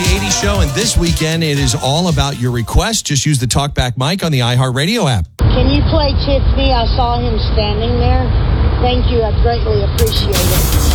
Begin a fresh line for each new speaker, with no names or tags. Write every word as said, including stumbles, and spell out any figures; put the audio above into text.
the eighties Show, and this weekend it is all about your requests. Just use the TalkBack mic on the iHeartRadio app.
Can you play Kiss Me? I saw him standing there. Thank you. I greatly appreciate it.